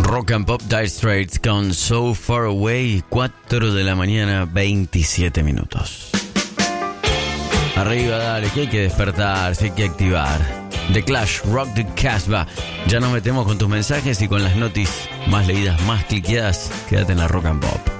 Rock and Pop Dire Straits con So Far Away, 4 de la mañana, 27 minutos. Arriba, dale, que hay que despertarse, hay que activar. The Clash, Rock the Casbah. Ya nos metemos con tus mensajes y con las notis más leídas, más cliqueadas. Quédate en la Rock and Pop.